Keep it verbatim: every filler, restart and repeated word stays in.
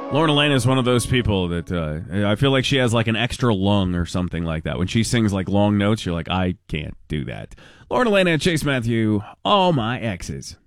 Lauren Elena is one of those people that uh, I feel like she has like an extra lung or something like that. When she sings like long notes, you're like, I can't do that. Lauren Elena and Chase Matthew, all my exes.